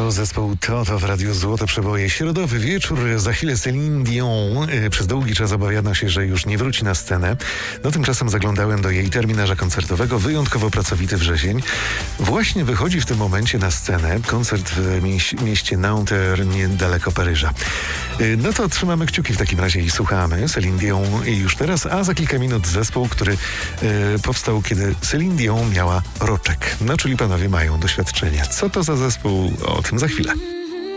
To zespół Toto w Radiu Złote Przeboje. Środowy wieczór, za chwilę Céline Dion. Przez długi czas obawiano się, że już nie wróci na scenę. No tymczasem zaglądałem do jej terminarza koncertowego. Wyjątkowo pracowity wrzesień. Właśnie wychodzi w tym momencie na scenę. Koncert w mieście Nanterre, niedaleko Paryża. No to trzymamy kciuki w takim razie i słuchamy Céline Dion już teraz, a za kilka minut zespół, który powstał, kiedy Céline Dion miała roczek. No czyli panowie mają doświadczenie. Co to za zespół? O tym za chwilę.